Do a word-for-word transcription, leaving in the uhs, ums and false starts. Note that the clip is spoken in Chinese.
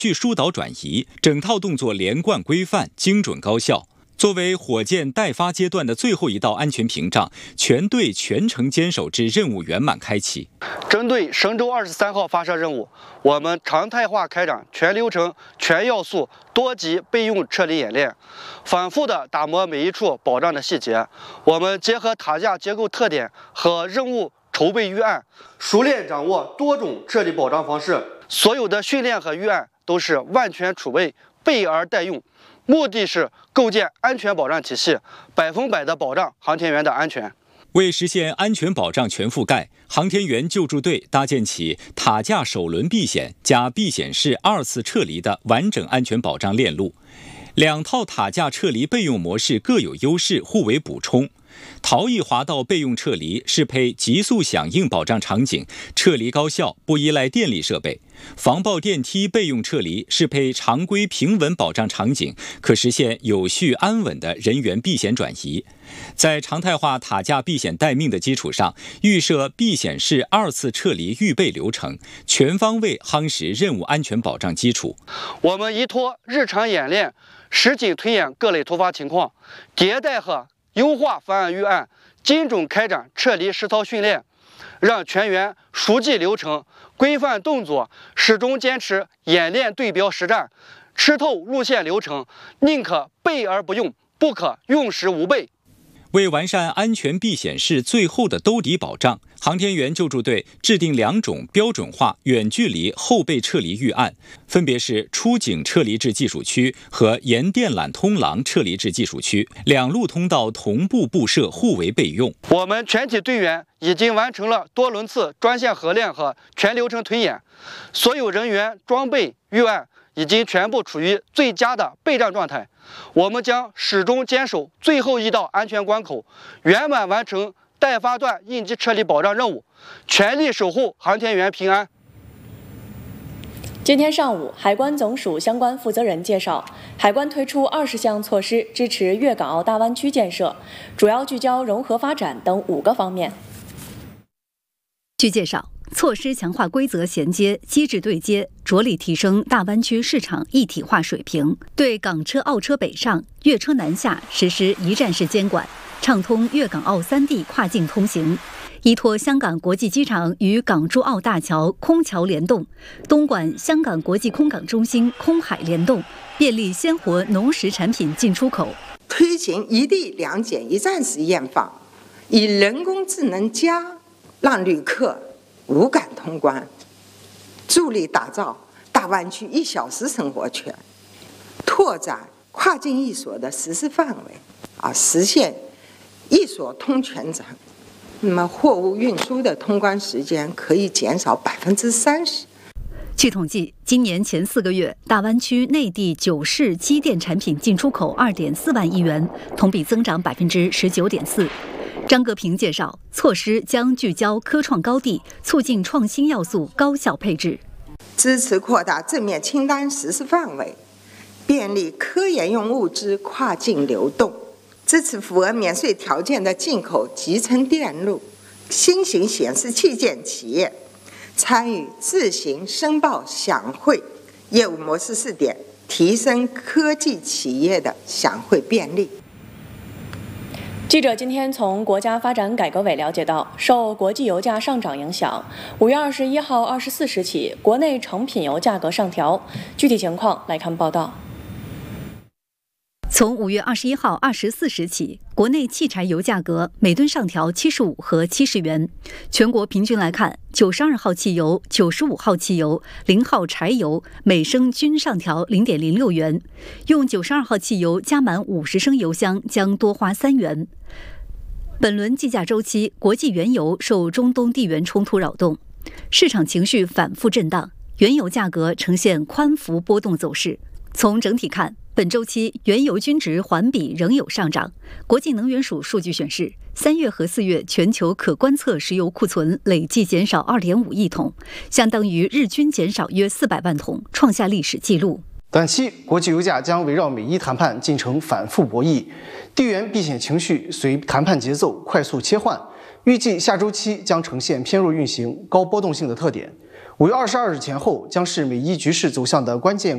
据疏导转移，整套动作连贯规范、精准高效。作为火箭待发阶段的最后一道安全屏障，全队全程坚守至任务圆满开启。 针对神舟二十三号发射任务，我们常态化开展全流程、全要素、多级备用撤离演练，反复地打磨每一处保障的细节。我们结合塔架结构特点和任务筹备预案，熟练掌握多种撤离保障方式。所有的训练和预案都是万全储备，备而待用。目的是构建安全保障体系，百分百的保障航天员的安全。 为实现安全保障全覆盖，航天员救助队搭建起塔架首轮避险加避险式二次撤离的完整安全保障链路。两套塔架撤离备用模式各有优势，互为补充。逃逸滑道备用撤离适配急速响应保障场景，撤离高效，不依赖电力设备；防爆电梯备用撤离适配常规平稳保障场景，可实现有序安稳的人员避险转移。在常态化塔架避险待命的基础上，预设避险式二次撤离预备流程，全方位夯实任务安全保障基础。 我们依托日常演练，实景推演各类突发情况，迭代和优化方案预案，精准开展撤离实操训练，让全员熟记流程、规范动作，始终坚持演练对标实战，吃透路线流程，宁可备而不用，不可用时无备。 为完善安全避险式最后的兜底保障，航天员救助队制定两种标准化远距离后备撤离预案，分别是出井撤离至技术区和沿电缆通廊撤离至技术区，两路通道同步布设，互为备用。 我们全体队员已经完成了多轮次专项合练和全流程推演，所有人员装备预案已经全部处于最佳的备战状态。我们将始终坚守最后一道安全关口，圆满完成待发段应急撤离保障任务，全力守护航天员平安。 今天上午，海关总署相关负责人介绍，海关推出二十项措施支持粤港澳大湾区建设，主要聚焦融合发展等五个方面。 据介绍，措施强化规则衔接、机制对接，着力提升大湾区市场一体化水平，对港车、澳车北上、粤车南下实施一站式监管，畅通粤港澳三地跨境通行。依托香港国际机场与港珠澳大桥空桥联动，东莞香港国际空港中心空海联动，便利鲜活农食产品进出口。 推行一地两检一站式验放，以人工智能加让旅客无感通关，助力打造大湾区一小时生活圈，拓展跨境一所的实施范围，啊，实现一所通全程。那么货物运输的通关时间可以减少百分之三十。 据统计，今年前四个月，大湾区内地九市机电产品进出口二点四万亿元，同比增长百分之十九点四。张格平介绍，措施将聚焦科创高地，促进创新要素高效配置， 支持扩大正面清单实施范围，便利科研用物资跨境流动，支持符合免税条件的进口集成电路、新型显示器件企业参与自行申报享汇业务模式试点，提升科技企业的享汇便利。 记者今天从国家发展改革委了解到，受国际油价上涨影响，五月二十一号二十四时起，国内成品油价格上调。具体情况来看报道。 从五月二十一号二十四时起，国内汽柴油价格每吨上调七十五和七十元。全国平均来看，九十二号汽油、九十五号汽油、零号柴油每升均上调零点零六元。用九十二号汽油加满五十升油箱将多花三元。本轮计价周期，国际原油受中东地缘冲突扰动，市场情绪反复震荡，原油价格呈现宽幅波动走势。从整体看，本周期原油均值环比仍有上涨。国际能源署数据显示，三月和四月全球可观测石油库存累计减少 二点五亿桶，相当于日均减少约四百万桶，创下历史纪录。 短期国际油价将围绕美伊谈判进程反复博弈，地缘避险情绪随谈判节奏快速切换，预计下周期将呈现偏弱运行、高波动性的特点。五月二十二日前后将是美伊局势走向的关键。